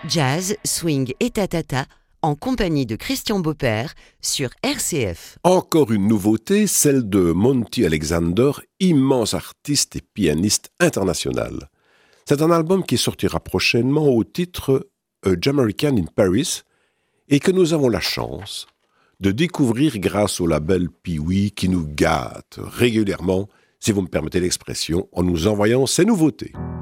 Jazz, swing et tatata, en compagnie de Christian Beaupère sur RCF. Encore une nouveauté, celle de Monty Alexander, immense artiste et pianiste international. C'est un album qui sortira prochainement au titre A Jamaican in Paris et que nous avons la chance de découvrir grâce au label Pee-wee qui nous gâte régulièrement, si vous me permettez l'expression, en nous envoyant ces nouveautés.